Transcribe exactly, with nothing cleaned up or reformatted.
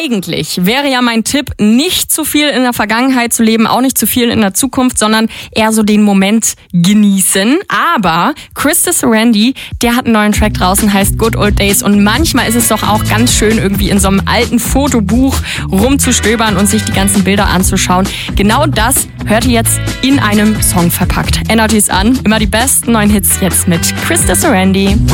Eigentlich wäre ja mein Tipp, nicht zu viel in der Vergangenheit zu leben, auch nicht zu viel in der Zukunft, sondern eher so den Moment genießen. Aber Krista Sorandi, der hat einen neuen Track draußen, heißt Good Old Days. Und manchmal ist es doch auch ganz schön, irgendwie in so einem alten Fotobuch rumzustöbern und sich die ganzen Bilder anzuschauen. Genau das hört ihr jetzt in einem Song verpackt. Energies an, immer die besten neuen Hits jetzt mit Krista Sorandi.